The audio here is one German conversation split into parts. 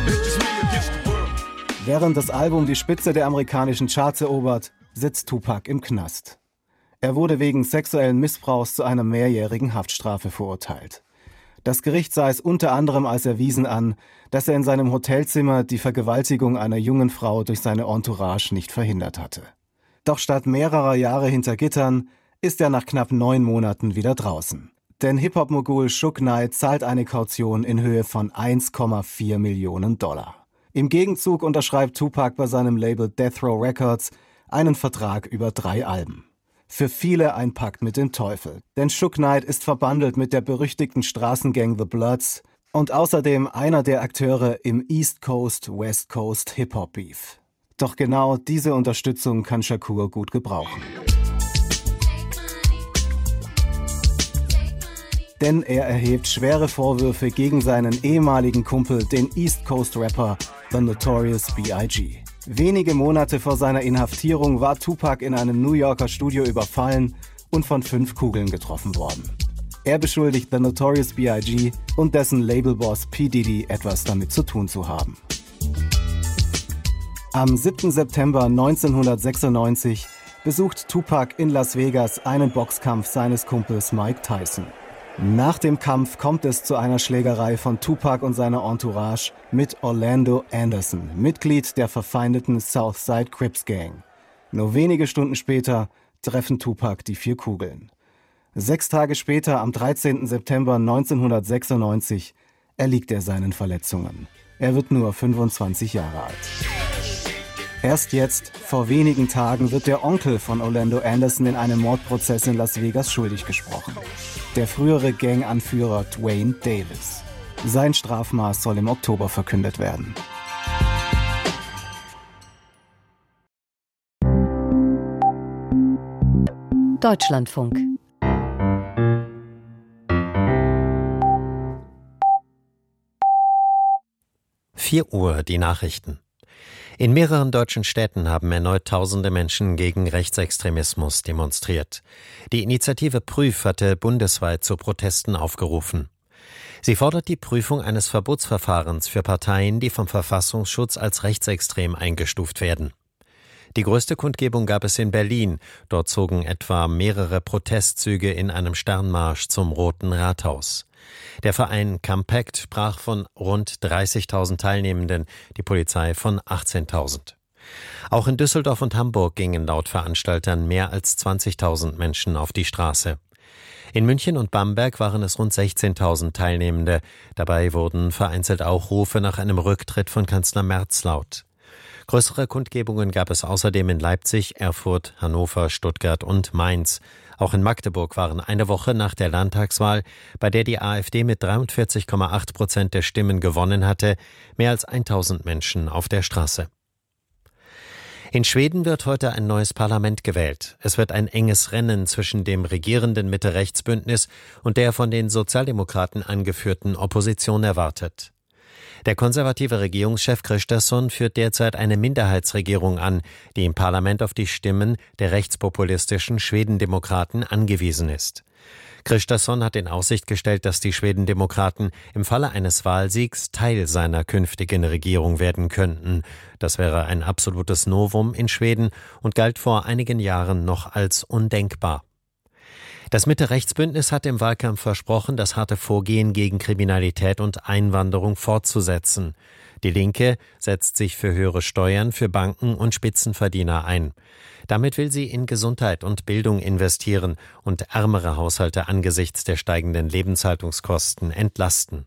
Während das Album die Spitze der amerikanischen Charts erobert, sitzt Tupac im Knast. Er wurde wegen sexuellen Missbrauchs zu einer mehrjährigen Haftstrafe verurteilt. Das Gericht sah es unter anderem als erwiesen an, dass er in seinem Hotelzimmer die Vergewaltigung einer jungen Frau durch seine Entourage nicht verhindert hatte. Doch statt mehrerer Jahre hinter Gittern ist er nach knapp 9 Monaten wieder draußen. Denn Hip-Hop-Mogul Suge Knight zahlt eine Kaution in Höhe von 1,4 Millionen $. Im Gegenzug unterschreibt Tupac bei seinem Label Death Row Records einen Vertrag über 3 Alben. Für viele ein Pakt mit dem Teufel, denn Suge Knight ist verbandelt mit der berüchtigten Straßengang The Bloods und außerdem einer der Akteure im East Coast-West Coast Hip-Hop-Beef. Doch genau diese Unterstützung kann Shakur gut gebrauchen. Denn er erhebt schwere Vorwürfe gegen seinen ehemaligen Kumpel, den East Coast Rapper The Notorious B.I.G. Wenige Monate vor seiner Inhaftierung war Tupac in einem New Yorker Studio überfallen und von 5 Kugeln getroffen worden. Er beschuldigt The Notorious B.I.G. und dessen Labelboss P. Diddy etwas damit zu tun zu haben. Am 7. September 1996 besucht Tupac in Las Vegas einen Boxkampf seines Kumpels Mike Tyson. Nach dem Kampf kommt es zu einer Schlägerei von Tupac und seiner Entourage mit Orlando Anderson, Mitglied der verfeindeten Southside Crips Gang. Nur wenige Stunden später treffen Tupac die 4 Kugeln. 6 Tage später, am 13. September 1996, erliegt er seinen Verletzungen. Er wird nur 25 Jahre alt. Erst jetzt, vor wenigen Tagen, wird der Onkel von Orlando Anderson in einem Mordprozess in Las Vegas schuldig gesprochen. Der frühere Ganganführer Dwayne Davis. Sein Strafmaß soll im Oktober verkündet werden. Deutschlandfunk. Uhr, die Nachrichten. In mehreren deutschen Städten haben erneut tausende Menschen gegen Rechtsextremismus demonstriert. Die Initiative Prüf hatte bundesweit zu Protesten aufgerufen. Sie fordert die Prüfung eines Verbotsverfahrens für Parteien, die vom Verfassungsschutz als rechtsextrem eingestuft werden. Die größte Kundgebung gab es in Berlin. Dort zogen etwa mehrere Protestzüge in einem Sternmarsch zum Roten Rathaus. Der Verein Campact sprach von rund 30.000 Teilnehmenden, die Polizei von 18.000. Auch in Düsseldorf und Hamburg gingen laut Veranstaltern mehr als 20.000 Menschen auf die Straße. In München und Bamberg waren es rund 16.000 Teilnehmende. Dabei wurden vereinzelt auch Rufe nach einem Rücktritt von Kanzler Merz laut. Größere Kundgebungen gab es außerdem in Leipzig, Erfurt, Hannover, Stuttgart und Mainz. Auch in Magdeburg waren eine Woche nach der Landtagswahl, bei der die AfD mit 43,8% der Stimmen gewonnen hatte, mehr als 1.000 Menschen auf der Straße. In Schweden wird heute ein neues Parlament gewählt. Es wird ein enges Rennen zwischen dem regierenden Mitte-Rechts-Bündnis und der von den Sozialdemokraten angeführten Opposition erwartet. Der konservative Regierungschef Kristersson führt derzeit eine Minderheitsregierung an, die im Parlament auf die Stimmen der rechtspopulistischen Schwedendemokraten angewiesen ist. Kristersson hat in Aussicht gestellt, dass die Schwedendemokraten im Falle eines Wahlsiegs Teil seiner künftigen Regierung werden könnten. Das wäre ein absolutes Novum in Schweden und galt vor einigen Jahren noch als undenkbar. Das Mitte-Rechts-Bündnis hat im Wahlkampf versprochen, das harte Vorgehen gegen Kriminalität und Einwanderung fortzusetzen. Die Linke setzt sich für höhere Steuern für Banken und Spitzenverdiener ein. Damit will sie in Gesundheit und Bildung investieren und ärmere Haushalte angesichts der steigenden Lebenshaltungskosten entlasten.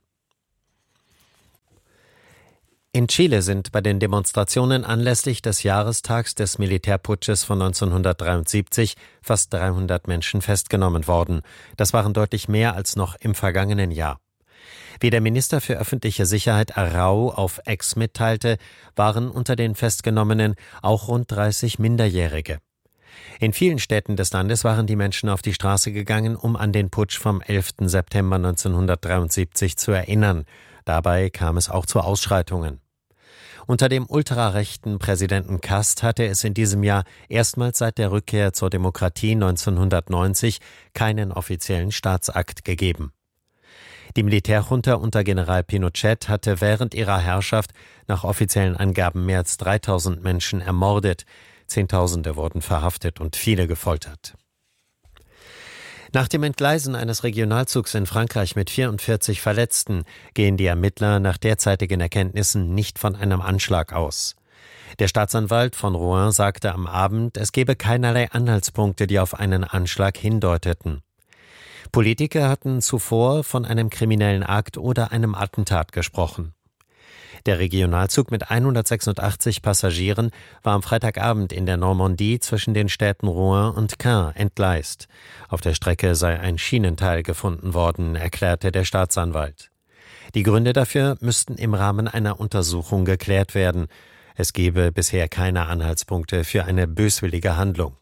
In Chile sind bei den Demonstrationen anlässlich des Jahrestags des Militärputsches von 1973 fast 300 Menschen festgenommen worden. Das waren deutlich mehr als noch im vergangenen Jahr. Wie der Minister für öffentliche Sicherheit Arau auf X mitteilte, waren unter den Festgenommenen auch rund 30 Minderjährige. In vielen Städten des Landes waren die Menschen auf die Straße gegangen, um an den Putsch vom 11. September 1973 zu erinnern. Dabei kam es auch zu Ausschreitungen. Unter dem ultrarechten Präsidenten Kast hatte es in diesem Jahr erstmals seit der Rückkehr zur Demokratie 1990 keinen offiziellen Staatsakt gegeben. Die Militärjunta unter General Pinochet hatte während ihrer Herrschaft nach offiziellen Angaben mehr als 3000 Menschen ermordet. Zehntausende wurden verhaftet und viele gefoltert. Nach dem Entgleisen eines Regionalzugs in Frankreich mit 44 Verletzten gehen die Ermittler nach derzeitigen Erkenntnissen nicht von einem Anschlag aus. Der Staatsanwalt von Rouen sagte am Abend, es gebe keinerlei Anhaltspunkte, die auf einen Anschlag hindeuteten. Politiker hatten zuvor von einem kriminellen Akt oder einem Attentat gesprochen. Der Regionalzug mit 186 Passagieren war am Freitagabend in der Normandie zwischen den Städten Rouen und Caen entgleist. Auf der Strecke sei ein Schienenteil gefunden worden, erklärte der Staatsanwalt. Die Gründe dafür müssten im Rahmen einer Untersuchung geklärt werden. Es gebe bisher keine Anhaltspunkte für eine böswillige Handlung.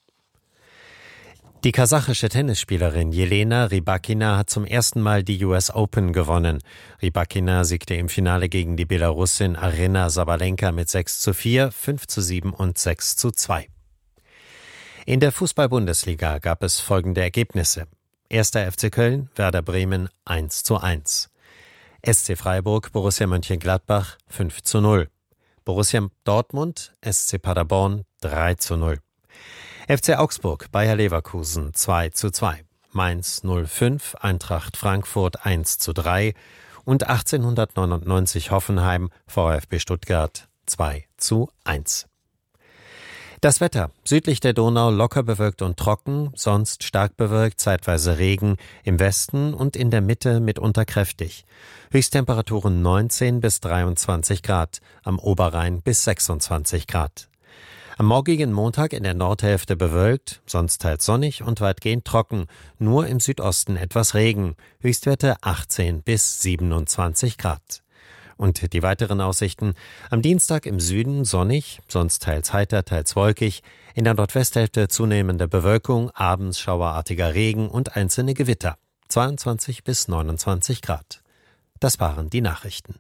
Die kasachische Tennisspielerin Jelena Rybakina hat zum ersten Mal die US Open gewonnen. Rybakina siegte im Finale gegen die Belarusin Aryna Sabalenka mit 6:4, 5:7 und 6:2. In der Fußball-Bundesliga gab es folgende Ergebnisse. 1. FC Köln, Werder Bremen 1:1. SC Freiburg, Borussia Mönchengladbach 5:0. Borussia Dortmund, SC Paderborn 3:0. FC Augsburg, Bayer Leverkusen 2:2, Mainz 05, Eintracht Frankfurt 1:3 und 1899 Hoffenheim, VfB Stuttgart 2:1. Das Wetter: südlich der Donau locker bewölkt und trocken, sonst stark bewölkt, zeitweise Regen, im Westen und in der Mitte mitunter kräftig. Höchsttemperaturen 19 bis 23 Grad, am Oberrhein bis 26 Grad. Am morgigen Montag in der Nordhälfte bewölkt, sonst teils sonnig und weitgehend trocken, nur im Südosten etwas Regen, Höchstwerte 18 bis 27 Grad. Und die weiteren Aussichten: am Dienstag im Süden sonnig, sonst teils heiter, teils wolkig, in der Nordwesthälfte zunehmende Bewölkung, abends schauerartiger Regen und einzelne Gewitter, 22 bis 29 Grad. Das waren die Nachrichten.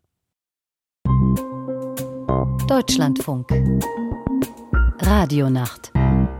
Deutschlandfunk Radionacht.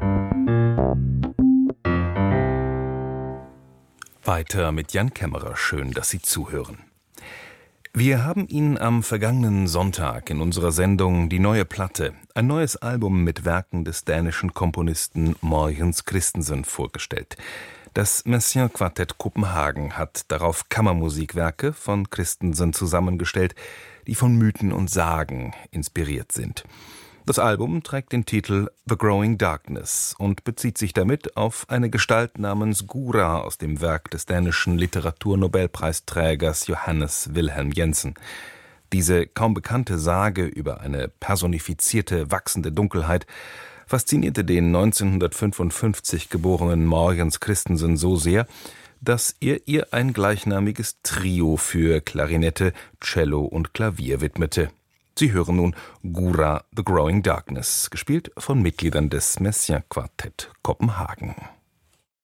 Weiter mit Jan Kämmerer. Schön, dass Sie zuhören. Wir haben Ihnen am vergangenen Sonntag in unserer Sendung die neue Platte, ein neues Album mit Werken des dänischen Komponisten Mogens Christensen vorgestellt. Das Messiaen Quartett Kopenhagen hat darauf Kammermusikwerke von Christensen zusammengestellt, die von Mythen und Sagen inspiriert sind. Das Album trägt den Titel The Growing Darkness und bezieht sich damit auf eine Gestalt namens Gura aus dem Werk des dänischen Literaturnobelpreisträgers Johannes Wilhelm Jensen. Diese kaum bekannte Sage über eine personifizierte, wachsende Dunkelheit faszinierte den 1955 geborenen Mogens Christensen so sehr, dass er ihr ein gleichnamiges Trio für Klarinette, Cello und Klavier widmete. Sie hören nun Gura The Growing Darkness, gespielt von Mitgliedern des Messiaen Quartett Kopenhagen.